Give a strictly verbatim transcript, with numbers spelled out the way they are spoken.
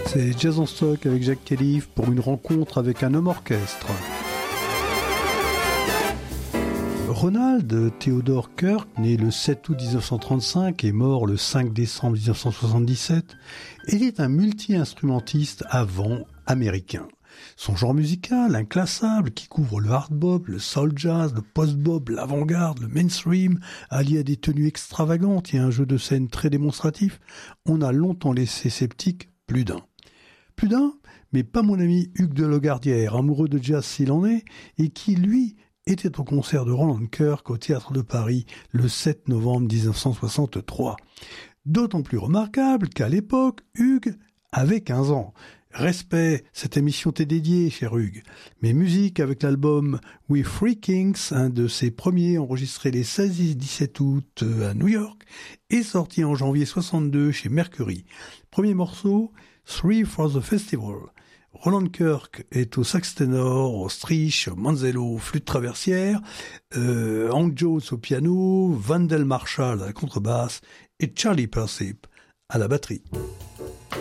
C'est Jazz en stock avec Jacques Kelly pour une rencontre avec un homme orchestre. Ronald Theodore Kirk, né le sept août dix-neuf cent trente-cinq et mort le cinq décembre dix-neuf cent soixante-dix-sept, était un multi-instrumentiste avant américain. Son genre musical, inclassable, qui couvre le hard bop, le soul jazz, le post-bop, l'avant-garde, le mainstream, allié à des tenues extravagantes et un jeu de scène très démonstratif, on a longtemps laissé sceptique plus d'un. Plus d'un, mais pas mon ami Hugues de Logardière, amoureux de jazz s'il en est, et qui, lui, était au concert de Roland Kirk au Théâtre de Paris le sept novembre dix-neuf cent soixante-trois. D'autant plus remarquable qu'à l'époque, Hugues avait quinze ans. Respect, cette émission t'est dédiée, cher Hugues. Mais musique avec l'album We Three Kings, un de ses premiers enregistré les seize et dix-sept août à New York, est sorti en janvier soixante-deux chez Mercury. Premier morceau, Three for the Festival. Roland Kirk est au sax ténor, au strich, au manzello, flûte traversière, euh, Hank Jones au piano, Wendell Marshall à la contrebasse et Charlie Persip à la batterie.